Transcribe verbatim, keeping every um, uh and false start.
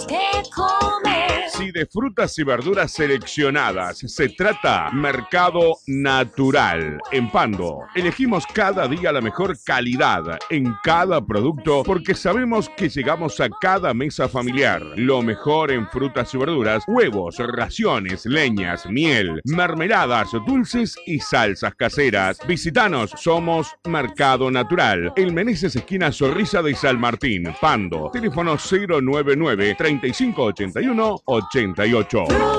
que comer. Si de frutas y verduras seleccionadas se trata, Mercado Natural. En Pando, elegimos cada día la mejor calidad en cada producto porque sabemos que llegamos a cada mesa familiar. Lo mejor en frutas y verduras, huevos, raciones, leñas, miel, mermeladas, dulces y salsas caseras. Visítanos, somos Mercado Natural. El Meneses esquina Zorrilla de San Martín, Pando. Teléfono cero nueve nueve, treinta y cinco ochenta y uno, ochenta y ocho.